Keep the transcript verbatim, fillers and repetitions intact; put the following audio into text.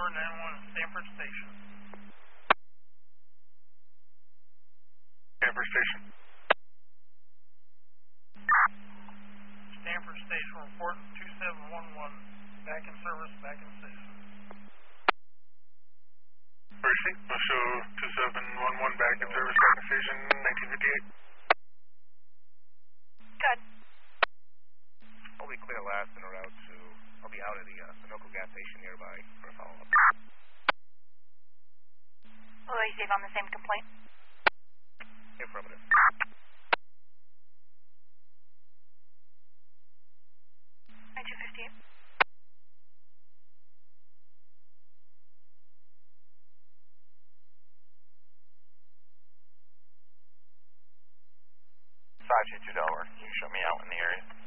Tower nine one at Stanford Station. Stanford Station. Stanford Station report two seven one one. Back in service, back in station. Mercy, we'll show two seven one one back in service, back in station, nineteen fifty-eight. Good. I'll be clear last en route to, I'll be out at the uh, Sunoco gas station nearby for a follow-up. Will I save on the same complaint? Affirmative. nineteen fifty-eight. five two two Delaware, can you show me out in the area?